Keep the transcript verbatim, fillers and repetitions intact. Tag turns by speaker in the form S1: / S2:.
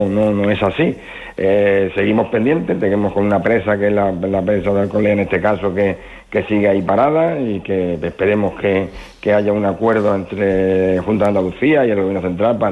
S1: No, no es así. Eh, seguimos pendientes, tenemos con una presa que es la, la presa de Alcolea en este caso que, que sigue ahí parada y que esperemos que, que haya un acuerdo entre Junta de Andalucía y el Gobierno Central para